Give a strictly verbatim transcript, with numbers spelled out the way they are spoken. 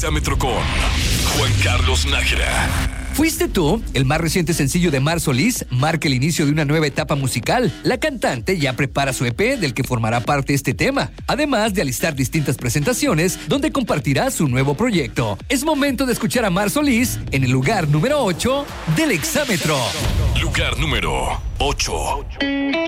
Exámetro con Juan Carlos Nájera. Fuiste tú, el más reciente sencillo de Mar Solís, marca el inicio de una nueva etapa musical. La cantante ya prepara su E P del que formará parte este tema, además de alistar distintas presentaciones donde compartirá su nuevo proyecto. Es momento de escuchar a Mar Solís en el lugar número ocho del Exámetro. Lugar número ocho.